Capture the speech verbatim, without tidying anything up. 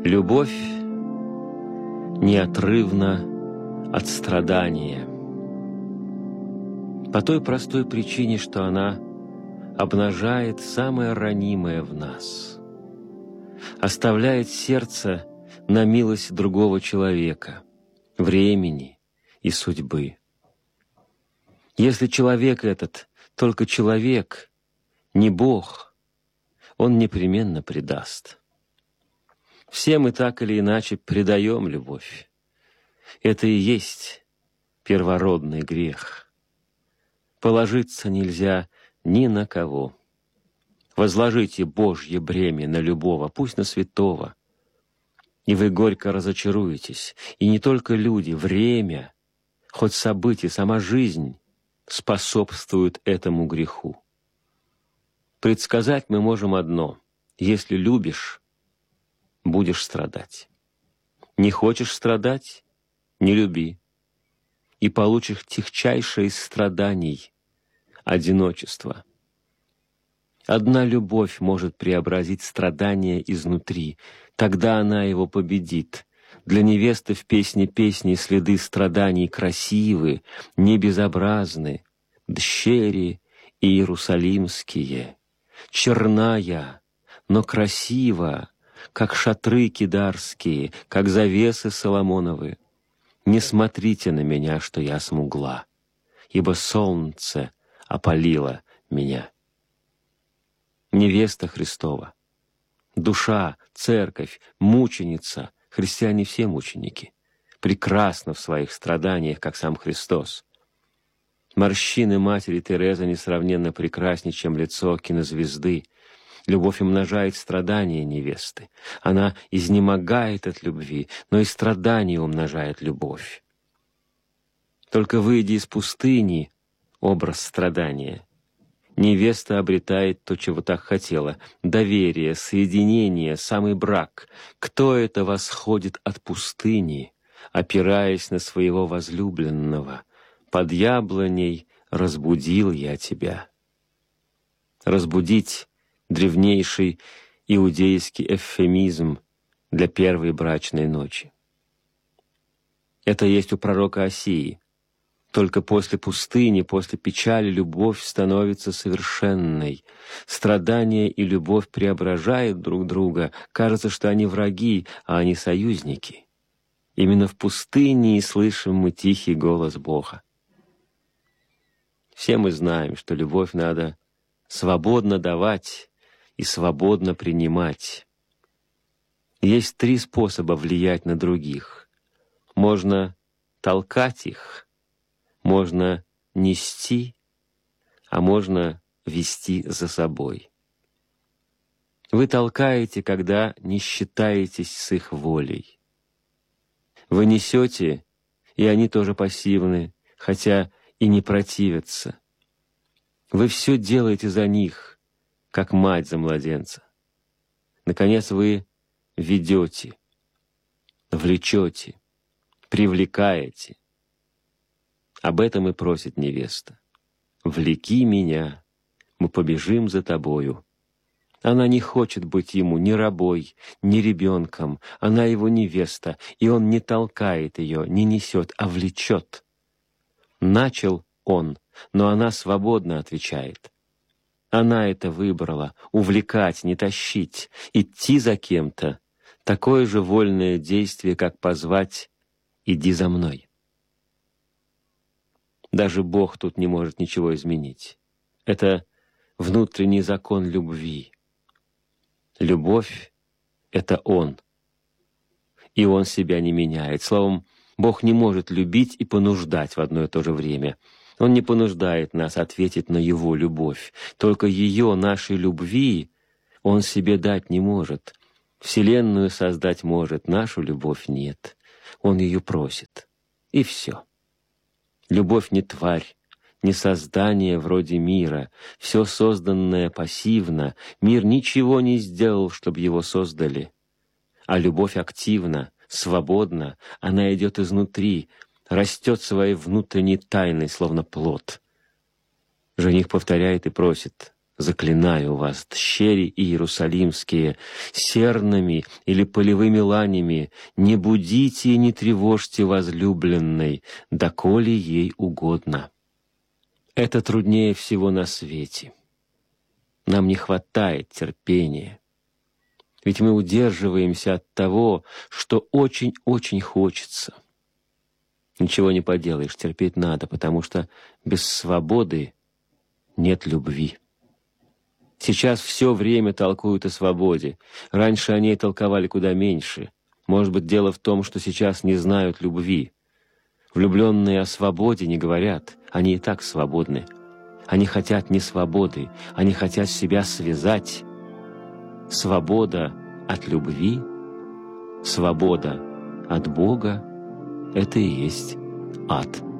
Любовь неотрывна от страдания. По той простой причине, что она обнажает самое ранимое в нас, оставляет сердце на милость другого человека, времени и судьбы. Если человек этот только человек, не Бог, он непременно предаст. Все мы так или иначе предаем любовь. Это и есть первородный грех. Положиться нельзя ни на кого. Возложите Божье бремя на любого, пусть на святого, и вы горько разочаруетесь. И не только люди, время, хоть события, сама жизнь способствуют этому греху. Предсказать мы можем одно: если любишь, будешь страдать. Не хочешь страдать — не люби, и получишь тягчайшее из страданий — одиночество. Одна любовь может преобразить страдания изнутри, тогда она его победит. Для невесты в песне песни следы страданий красивы, не безобразны, дщери иерусалимские. Черная, но красива, как шатры кидарские, как завесы Соломоновы. Не смотрите на меня, что я смугла, ибо солнце опалило меня. Невеста Христова, душа, церковь, мученица, христиане все мученики, прекрасна в своих страданиях, как сам Христос. Морщины матери Терезы несравненно прекраснее, чем лицо кинозвезды. Любовь умножает страдания невесты. Она изнемогает от любви, но и страдания умножает любовь. Только выйдя из пустыни, образ страдания, невеста обретает то, чего так хотела — доверие, соединение, самый брак. Кто это восходит от пустыни, опираясь на своего возлюбленного? Под яблоней разбудил я тебя. Разбудить — древнейший иудейский эвфемизм для первой брачной ночи. Это есть у пророка Осии. Только после пустыни, после печали любовь становится совершенной. Страдание и любовь преображают друг друга. Кажется, что они враги, а они союзники. Именно в пустыне и слышим мы тихий голос Бога. Все мы знаем, что любовь надо свободно давать и свободно принимать. Есть три способа влиять на других. Можно толкать их, можно нести, а можно вести за собой. Вы толкаете, когда не считаетесь с их волей. Вы несете, и они тоже пассивны, хотя и не противятся. Вы все делаете за них, как мать за младенца. Наконец вы ведете, влечете, привлекаете. Об этом и просит невеста. «Влеки меня, мы побежим за тобою». Она не хочет быть ему ни рабой, ни ребенком. Она его невеста, и он не толкает ее, не несет, а влечет. Начал он, но она свободно отвечает. Она это выбрала — увлекать, не тащить, идти за кем-то. Такое же вольное действие, как позвать «иди за мной». Даже Бог тут не может ничего изменить. Это внутренний закон любви. Любовь — это Он. И Он себя не меняет. Словом, Бог не может любить и понуждать в одно и то же время. Он не понуждает нас ответить на Его любовь. Только ее, нашей любви, Он себе дать не может. Вселенную создать может, нашу любовь нет. Он ее просит. И все. Любовь не тварь, не создание вроде мира. Все созданное пассивно. Мир ничего не сделал, чтобы его создали. А любовь активна, свободна. Она идет изнутри, растет своей внутренней тайной, словно плод. Жених повторяет и просит: Заклинаю вас, дщери иерусалимские, серными или полевыми ланями, не будите и не тревожьте возлюбленной, доколе ей угодно. Это труднее всего на свете. Нам не хватает терпения. Ведь мы удерживаемся от того, что очень-очень хочется. Ничего не поделаешь, терпеть надо, потому что без свободы нет любви. Сейчас все время толкуют о свободе. Раньше о ней толковали куда меньше. Может быть, дело в том, что сейчас не знают любви. Влюбленные о свободе не говорят, они и так свободны. Они хотят не свободы, они хотят себя связать. Свобода от любви, свобода от Бога — это и есть ад.